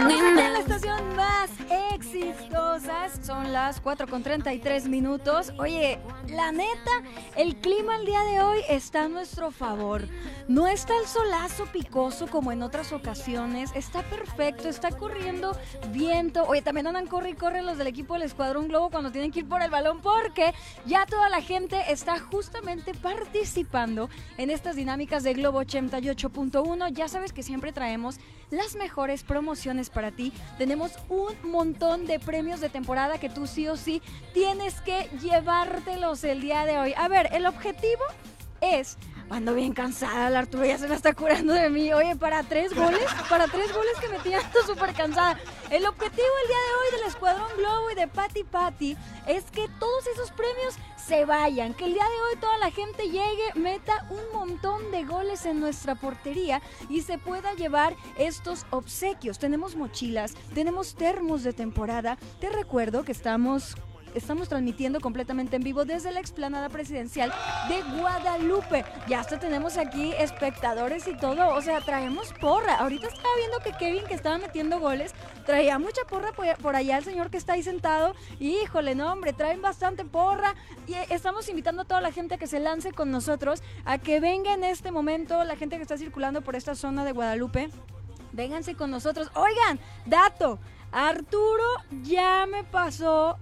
En la estación más exitosa son las 4:33. Oye, la neta, el clima el día de hoy está a nuestro favor. No está el solazo picoso como en otras ocasiones. Está perfecto, está corriendo viento. Oye, también andan corre y corre los del equipo del Escuadrón Globo cuando tienen que ir por el balón, porque ya toda la gente está justamente participando en estas dinámicas de Globo 88.1. Ya sabes que siempre traemos las mejores promociones para ti. Tenemos un montón de premios de temporada que tú sí o sí tienes que llevártelos el día de hoy. A ver, el objetivo es... Ando bien cansada, la Arturo ya se me está curando de mí. Oye, para tres goles que metí, ando súper cansada. El objetivo el día de hoy del Escuadrón Globo y de Pati Pati es que todos esos premios se vayan, que el día de hoy toda la gente llegue, meta un montón de goles en nuestra portería y se pueda llevar estos obsequios. Tenemos mochilas, tenemos termos de temporada. Te recuerdo que estamos transmitiendo completamente en vivo desde la explanada presidencial de Guadalupe. Ya hasta tenemos aquí espectadores y todo, o sea, traemos porra. Ahorita estaba viendo que Kevin, que estaba metiendo goles, traía mucha porra por allá, el señor que está ahí sentado. Híjole, no hombre, traen bastante porra y estamos invitando a toda la gente a que se lance con nosotros, a que venga en este momento, la gente que está circulando por esta zona de Guadalupe. Vénganse con nosotros. Oigan, dato, Arturo ya me pasó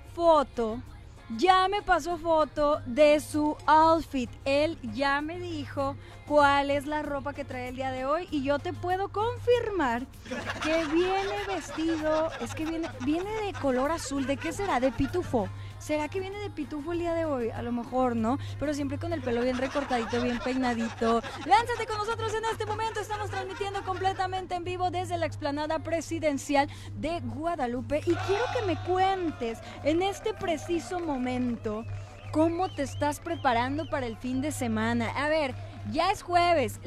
foto de su outfit. Él ya me dijo cuál es la ropa que trae el día de hoy y yo te puedo confirmar que viene vestido, es que viene de color azul. ¿De qué será? ¿De pitufo? ¿Será que viene de pitufo el día de hoy? A lo mejor, ¿no? Pero siempre con el pelo bien recortadito, bien peinadito. Lánzate con nosotros en este momento. Estamos transmitiendo completamente en vivo desde la explanada presidencial de Guadalupe. Y quiero que me cuentes en este preciso momento cómo te estás preparando para el fin de semana. A ver, ya es jueves.